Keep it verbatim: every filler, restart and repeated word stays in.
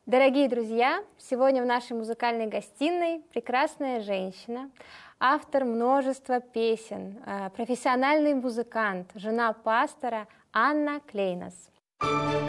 Дорогие друзья, сегодня в нашей музыкальной гостиной прекрасная женщина, автор множества песен, профессиональный музыкант, жена пастора Анна Клейнос.